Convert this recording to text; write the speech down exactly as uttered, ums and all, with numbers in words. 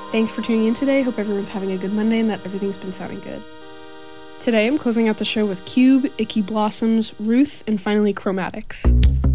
Thanks for tuning in today. Hope everyone's having a good Monday and that everything's been sounding good. Today I'm closing out the show with Cube, Icky Blossoms, Ruth, and finally Chromatics.